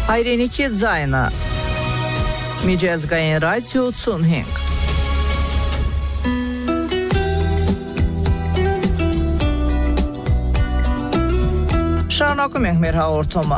Հայրենիքի ձայնը Միջազգային ռադիո 85 Շարունակում ենք մեր հաղորդումը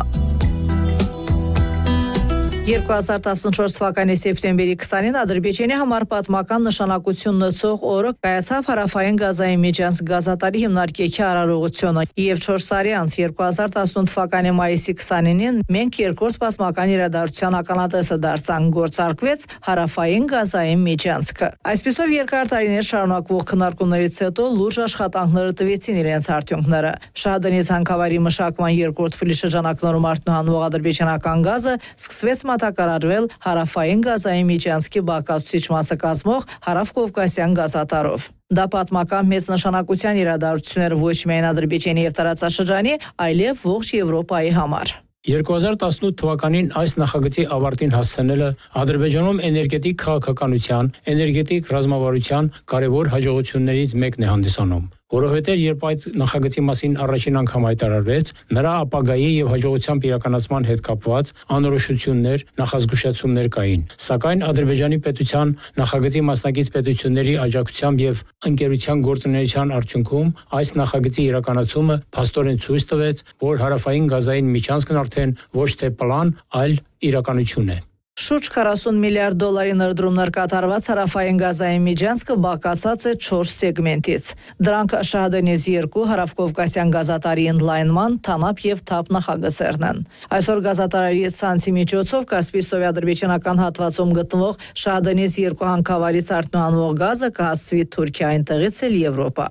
2014 թվականի սեպտեմբերի 20-ին Ադրբեջանի համար պատմական նշանակություն ունեցող օրը կայացավ Հարավային Գազայի միջանցք գազատարի հիմնարկեքի արարողությունը եւ 4 տարի անց 2018 թվականի մայիսի 29-ին մենք երկրորդ պատմական իրադարձության ականատեսը դարձանք, գործարկվեց Հարավային Գազայի միջանցքը։ Այսպիսով երկար տարիներ շարունակվող քննարկումներից հետո լուրջ աշխատանքները տվեցին իրենց արդյունքները։ Շահադանից հանքավայրի մշակման երկրորդ փուլի շրջանակներում արտահանվող ադրբեջանական գազը սկսվեց մատակարարվել Հարավային Գազայի միջանցքի բաղկացուցիչ մասը կազմող Հարավ-Կովկասյան գազատարով։ Դա պատմական մեծ նշանակության իրադարձություն էր ոչ միայն Ադրբեջանի եւ տարածաշրջանի, այլև ողջ Եվրոպայի համար։ 2018 թվականին այս նախագծի ավարտին հասցնելը Ադրբեջանում էներգետիկ քաղաքականության, էներգետիկ ռազմավարության կարևոր հաջողություններից մեկն է հանդիսանում, որովհետև երբ այդ նախագծի մասին առաջին անգամ հայտարարվեց, նրա ապագայի եւ հաջողությամբ իրականացման հետ կապված անորոշություններ, նախազգուշացումներ կային, սակայն Ադրբեջանի պետության նախագծի մասնակից պետությունների աջակցությամբ եւ ընկերության գործունեության արդյունքում այս նախագծի իրականացումը փաստորեն ցույց տվեց, որ Հարավային Գազային միջանցքն արդեն ոչ թե պլան, այլ իրականություն է։ Շուրջ 40 միլիարդ դոլարի ներդրումներ կատարված Հարավային Գազայի միջանցքը բաղկացած է 4 սեգմենտից։ Դրանք Շահադանից 2 Հարավ-Կովկասյան գազատարի ընդլայնման, TANAP եւ TAP նախագծերն են։ Այսօր գազատարի ցանցի միջոցով Կասպիյ ադրբեջանական հատվածում գտնվող Շահադանից 2 հանքավայրից արտահանվող գազը կհասցվի Թուրքիա, այնտեղից էլ Եվրոպա։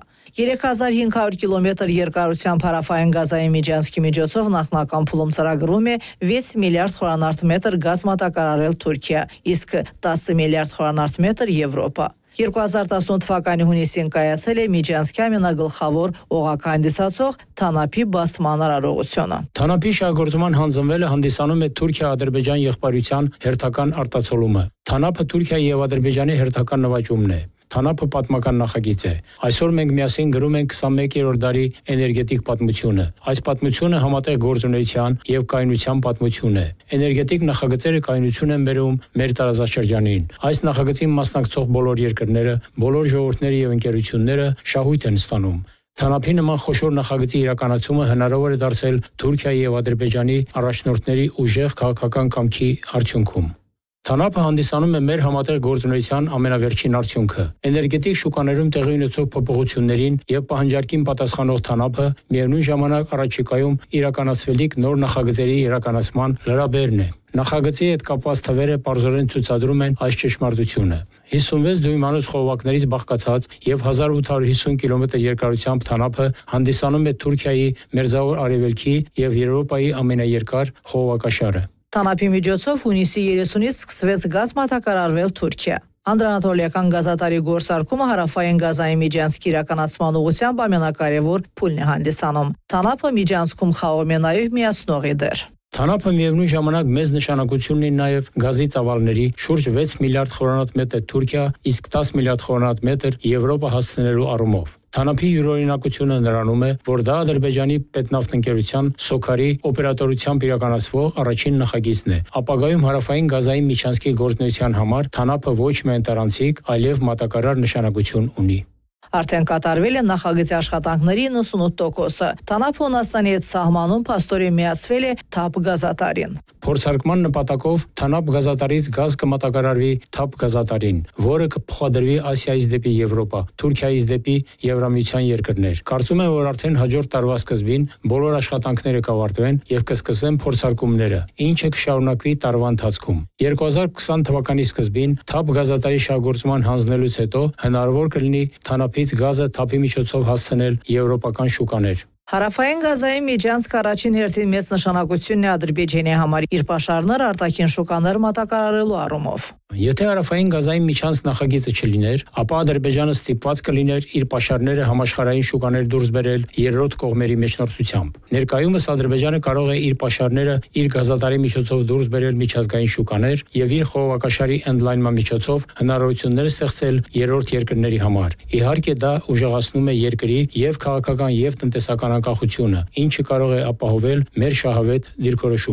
3500 կիլոմետր երկարությամբ Հարավային Գազայի միջանցքի միջոցով նախնական փուլում ծրագրվում է 6 միլիարդ խորանարդ մետր գազ մատակարարել Թուրքիա, իսկ 10 միլիարդ խորանարդ մետր Եվրոպա։ 2018 թվականի հունիսին կայացել է միջանցքի ամենագլխավոր օղակ հանդիսացող TANAP-ի բացման արարողությունը։ TANAP-ի շահգործման հանձնվելը հանդիսանում է Թուրքիա-Ադրբեջան եղբայրության հերթական արտացոլումը։ TANAP-ը Թուրքիայի եւ Ադրբեջանի հերթական նվաճումն է։ TANAP-ը պատմական նախագիծ է։ Այսօր մենք միասին գրում ենք 21-րդ դարի էներգետիկ պատմությունը։ Այս պատմությունը համատեղ գործունեության եւ կայունության պատմություն է։ Էներգետիկ նախագծերը կայունություն են բերում մեր տարածաշրջանին։ Այս նախագծին մասնակցող բոլոր երկրները, բոլոր ժողովուրդները եւ ընկերությունները շահույթ են ստանում։ TANAP-ի նման խոշոր նախագծի իրականացումը հնարավոր է դարձել Թուրքիայի եւ Ադրբեջանի առաջնորդների ուժեղ քաղաքական կամքի արդյունքում։ TANAP-ը հանդիսանում է մեր համատեղ գործունեության ամենավերջին արդյունքը։ Էներգետիկ շուկաներում տեղի ունեցող փոփոխություններին եւ պահանջարկին պատասխանող TANAP-ը միևնույն ժամանակ առաջիկայում իրականացվելիք նոր նախագծերի իրականացման լրաբերն է։ Նախագծի հետ կապված թվերը պարզորեն ցույցադրում են այս ճշմարտությունը։ 56 դույմանոց խողովակներից բաղկացած եւ 1850 կիլոմետր երկարությամբ TANAP-ը հանդիսանում է Թուրքիայի մերձավոր արևելքի եւ Եվրոպայի ամենաերկար խողովակաշարը։ TANAP-ի միջոցով հունիսի 30-ից սկսվեց գազ մատակարարվել Թուրքիա։ Անդրանատոլիական գազատարի գործարկումը Հարավային Գազայի միջանցքի իրականացման ուղղությամբ ամենակարևոր փուլն է հանդիսանում։ TANAP-ը միջանցքում խաղում է նաև միացնողի դեր։ TANAP-ը միևնույն ժամանակ մեծ նշանակություն ունի նաև գազի ծավալների շուրջ 6 միլիարդ խորանարդ մետր Թուրքիա, իսկ 10 միլիարդ խորանարդ մետր Եվրոպա հասցնելու առումով։ TANAP-ի յուրօրինակությունը նրանում է, որ դա Ադրբեջանի պետնավթընկերության Սոքարի օպերատորությամբ իրականացվող առաջին նախագիծն է։ Ապագայում Հարավային Գազայի միջանցքի գործունեության համար TANAP-ը ոչ միայն տարանցիկ, այլև մատակարար նշանակություն ունի։ Արդեն կատարվել են նախագծի աշխատանքների 98%-ը։ TANAP-ը Հունաստանի հետ սահմանում փաստորեն միացվել է TAP գազատարին։ Փորձարկման նպատակով TANAP գազատարից գազ կմատակարարվի TAP գազատարին, որը կփոխադրվի Ասիայից դեպի Եվրոպա, Թուրքիայից դեպի Եվրամիության երկրներ։ Կարծում եմ, որ արդեն հաջորդ տարվա սկզբին բոլոր աշխատանքները կավարտվեն եւ կսկսվեն փորձարկումները, ինչը կշարունակվի տարվա ընթացքում։ 2020 թվականի սկզբին TAP գազատարի շահգործման հանձնելուց հետո հնարավոր կլինի TANAP-ից գազը TAP-ի միջոցով հասցնել եվրոպական շուկաներ։ Հարավային Գազայի միջանցք առաջին հերթին մեծ նշանակությունն է Ադրբեջանի համար իր պաշարներ արտաքին շուկաներ մատակարարելու առումով։ Եթե Հարավային Գազայի միջանցք նախագիծը չլիներ, ապա Ադրբեջանը ստիպված կլիներ իր պաշարները համաշխարհային շուկաներ դուրս բերել երրորդ կողմերի մեջնորդությամբ։ Ներկայումս Ադրբեջանը կարող է իր պաշարները իր գազատարի միջոցով դուրս բերել միջազգային շուկաներ եւ իր խողովակաշարի ընդլայնման միջոցով հնարավորություններ ստեղծել երրորդ երկրների համար։ Իհարկե դա ուժեղացնում է երկրի եւ քաղաքական եւ տնտեսական անկախությունը, ինչը կարող է ապահովել մեր շահավետ դիրքորոշումը։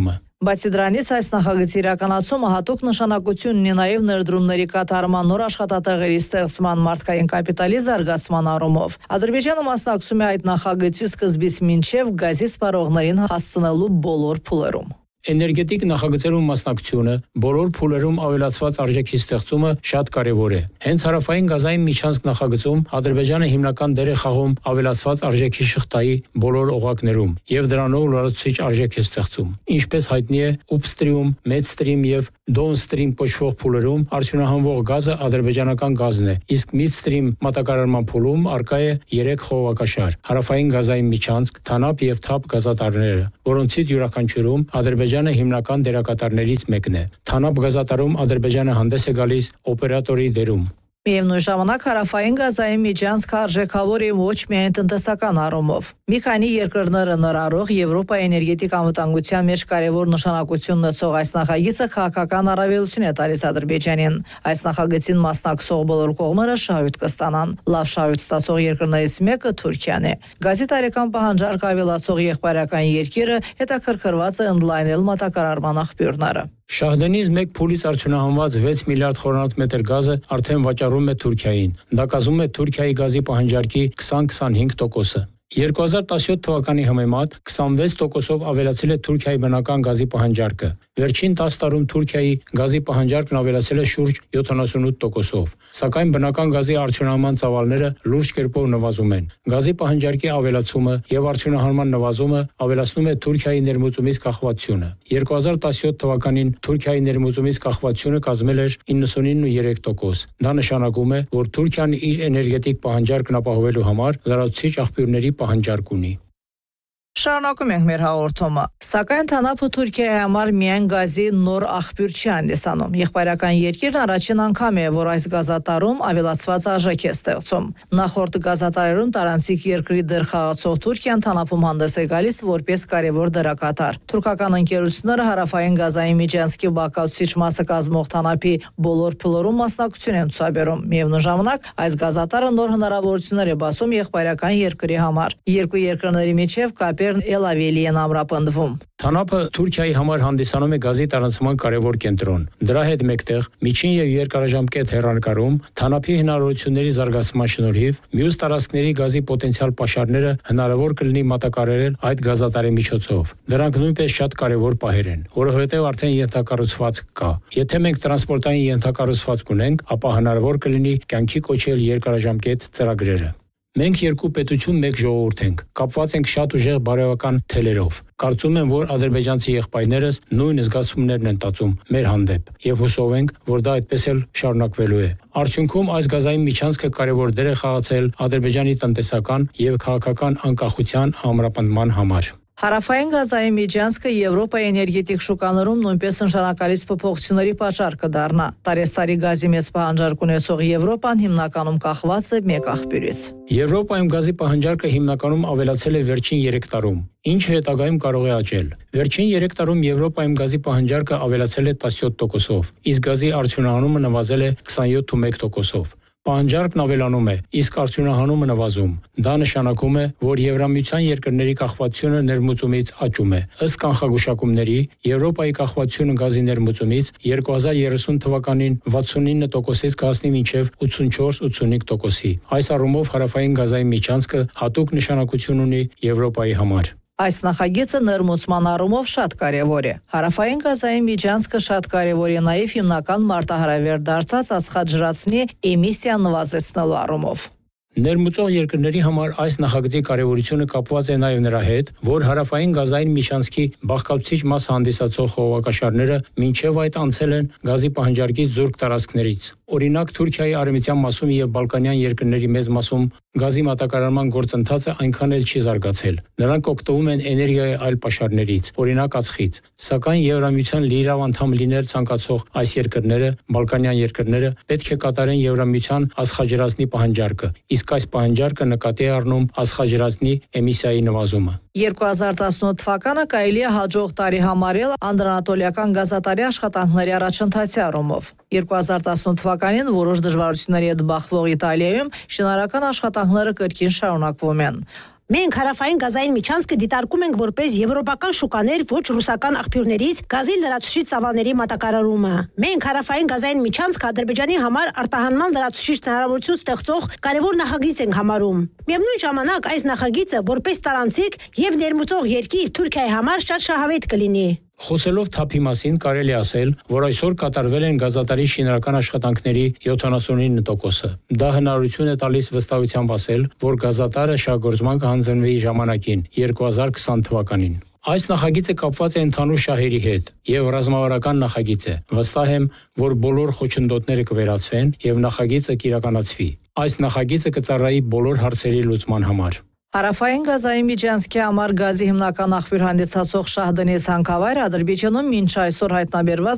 Բացի դրանից այս նախագծի իրականացումը հատուկ նշանակություն ունի նաև ներդրումների կատարման, նոր աշխատատեղերի ստեղծման, մարդկային կապիտալի զարգացման առումով։ Ադրբեջանը մասնակցում է այդ նախագծի սկզբից մինչև գազի սպառողներին հասցնելու բոլոր փուլերում։ Էներգետիկ նախագծերում մասնակցությունը, բոլոր փուլերում ավելացված արժեքի ստեղծումը շատ կարևոր է։ Հենց հարավային գազային միջանցք նախագծում Ադրբեջանը հիմնական դեր է խաղում ավելացված արժեքի շղթայի բոլոր օղակներում եւ դրանով լրացուցիչ արժեք է ստեղծում։ Ինչպես հայտնի է, upstream, midstream եւ downstream կոչվող փուլերում արդյունահանվող գազը ադրբեջանական գազն է, իսկ midstream մատակարարման փուլում արկա է 3 խողովակաշար՝ հարավային գազային միջանցք, TANAP եւ TAP գազատարները, որոնցից յուրաքանչյուրում Ադրբեջանը հիմնական դերակատարներից մեկն է։ TANAP գազատարում Ադրբեջանը հանդես է գալիս օպերատորի դերում։ Միևնույն ժամանակ հարավային գազային միջանցքը արժեքավոր է ոչ միայն տնտեսական առումով։ Մի քանի երկրները ներառող Եվրոպայի էներգետիկ անվտանգության մեջ կարևոր նշանակություն ունեցող այս նախագիծը քաղաքական առավելություն է տալիս Ադրբեջանին։ Այս նախագծին մասնակցող բոլոր կողմերը շահույթ կստանան։ Լավ շահույթ ստացող երկրներից մեկը Թուրքիան է։ Գազի տարեկան պահանջարկը ավելացող եղբայրական երկիրը հետաքրքրված է ընդլայնել մատակարարման աղբյուրները։ Շահդենից մեկ փուլից արդյունահանված 6 միլիարդ խորանարդ գազը արդեն վաճառվում է Թուրքիային։ Դա կազմում է Թուրքիայի գազի պահանջարկի 20-25%-ը։ 2017 թվականի համեմատ 26%-ով ավելացել է Թուրքիայի բնական գազի պահանջարկը։ Վերջին 10 տարում Թուրքիայի գազի պահանջարկն ավելացել է շուրջ 78%-ով, սակայն բնական գազի արդյունահանման ծավալները լուրջ կերպով նվազում են։ Գազի պահանջարկի ավելացումը եւ արդյունահանման նվազումը ավելացնում է Թուրքիայի ներմուծումից կախվածությունը։ 2017 թվականին Թուրքիայի ներմուծումից կախվածությունը կազմել էր 99.3%։ Դա նշանակում է, որ Թուրքիան իր էներգետիկ պահանջարկն ապահովելու համար լրացուցիչ աղբյուրների պահանջարկ ունի։ Շարունակում ենք մեր հաղորդումը։ Սակայն TANAP-ը Թուրքիայի համար միայն գազի նոր աղբյուր չի հանդիսանում։ Եղբայրական երկիրն առաջին անգամ է, որ այս գազատարում ավելացված արժեք է ստեղծում։ Նախորդ գազատարերում տարանցիկ երկրի դեր խաղացող Թուրքիան TANAP-ում հանդես է գալիս որպես կարևոր դերակատար։ Թուրքական ընկերությունները հարավային գազային միջանցքի բաղկացուցիչ մասը կազմող TANAP-ի բոլոր փուլերում մասնակցություն են ցուցաբերում։ Միևնույն ժամանակ այս գազատարը նոր հնարավորություններ է բացում եղբայրական երկրի համար։ Երկու երկրների միջև էլ ավելի են ամրապնդվում։ TANAP-ը Թուրքիայի համար հանդիսանում է գազի տարանցման կարևոր կենտրոն։ Դրա հետ մեկտեղ միջին եւ երկարաժամկետ հեռանկարում TANAP-ի հնարավորությունների զարգացման շնորհիվ մյուս տարածքների գազի պոտենցիալ պաշարները հնարավոր կլինի մատակարարել այդ գազատարի միջոցով։ Դրանք նույնպես շատ կարևոր պահեր են, որովհետեւ արդեն ենթակառուցվածք կա։ Եթե մենք տրանսպորտային ենթակառուցվածք ունենք, ապա հնարավոր կլինի կյանքի կոչել երկարաժամկետ ծրագրերը։ Մենք երկու պետություն մեկ ժողովուրդ ենք, կապված ենք շատ ուժեղ բարոյական թելերով։ Կարծում եմ, որ ադրբեջանցի եղբայրներս նույն զգացումներն են տածում մեր հանդեպ, եւ հուսով ենք, որ դա այդպես էլ շարունակվելու է։ Արդյունքում այս գազային միջանցքը կարևոր դեր է խաղացել Ադրբեջանի տնտեսական եւ քաղաքական անկախության ամրապնդման համար։ Հարավային գազային միջանցքը Եվրոպայի էներգետիկ շուկաներում նույնպես նշանակալից փոփոխությունների պատճառ կդառնա։ Տարեստարի գազի մեծ պահանջարկ ունեցող Եվրոպան հիմնականում կախված է մեկ աղբյուրից։ Եվրոպայում գազի պահանջարկը հիմնականում ավելացել է վերջին 3 տարում, ինչը հետագայում կարող է աճել։ Վերջին 3 տարում Եվրոպայում գազի պահանջարկը ավելացել է 17%-ով, իսկ գազի արդյունահանումը նվազել է 27.1%-ով։ Պահանջարկն ավելանում է, իսկ արդյունահանումը նվազում։ Դա նշանակում է, որ Եվրամիության երկրների կախվածությունը ներմուծումից աճում է։ Ըստ կանխագուշակումների, Եվրոպայի կախվածությունը գազի ներմուծումից 2030 թվականին 69%-ից կհասնի մինչև 84-85%-ի։ Այս առումով հարավային գազային միջանցքը հատուկ նշանակություն ունի Եվրոպայի համար։ Այս նախագիծը ներմուծման առումով շատ կարևոր է։ Հարավային գազային միջանցքը շատ կարևոր է նաև հիմնական մարտահրավեր դարձած ածխաջրածնի էմիսիան նվազեցնելու առումով։ Ներմուծող երկրների համար այս նախագծի կարևորությունը կապված է նաև նրա հետ, որ հարավային գազային միջանցքի բաղկացուցիչ մաս հանդիսացող խողովակաշարները մինչև այդ անցել են գազի պահանջարկից զուրկ տարածքներից։ Օրինակ Թուրքիայի արևմտյան մասում եւ Բալկանյան երկրների մեծ մասում գազի մատակարարման գործընթացը այնքան էլ չի զարգացել։ Նրանք օգտվում են էներգիայի այլ պաշարներից, օրինակ ածխից։ Սակայն Եվրամիության լիիրավ անդամ լինել ցանկացող այս երկրները, Բալկանյան երկրները, պետք է կատարեն Եվրամիության ածխաջրածնի պահանջարկը, իսկ այս պահանջարկը նկատի է առնում ածխաջրածնի էմիսիայի նվազումը։ 2018 թվականը կարելի է հաջող տարի համարել անդրանատոլիական գազատարի աշխատանքների առաջընթացի առումով։ 2018 թվականին որոշ դժվարությունների հետ բախվող Իտալիայում շինարարական աշխատանքները կրկին շարունակվում են։ Մենք հարավային գազային միջանցքը դիտարկում ենք որպես եվրոպական շուկաներ ոչ ռուսական աղբյուրներից գազի լրացուցիչ ծավալների մատակարարումը։ Մենք հարավային գազային միջանցքը Ադրբեջանի համար արտահանման լրացուցիչ հնարավորություն ստեղծող կարևոր նախագիծ ենք համարում։ Միևնույն ժամանակ այս նախագիծը որպես տարանցիկ եւ ներմուծող երկիր Թուրքիայի համար շատ շահավետ կլինի։ Խոսելով թափի մասին կարելի ասել, որ այսօր կատարվել են գազատարի շինարական աշխատանքների 79%-ը։ Դա հնարավորություն է տալիս վստահությամբ ասել, որ գազատարը շահգործման կհանձնվի ժամանակին 2020 թվականին։ Այս նախագիծը կապված է ընդհանուր շահերի հետ եւ ռազմավարական նախագիծ է։ Վստահ եմ, որ բոլոր խոչընդոտները կվերացվեն եւ նախագիծը կիրականացվի։ Այս նախագիծը կծառայի բոլոր հարցերի լուծման համար։ Հարավային գազային միջանցքի համար գազի հիմնական աղբյուր հանդիսացող Շահդենիզ հանքավայրը Ադրբեջանում մինչ այսօր հայտնաբերված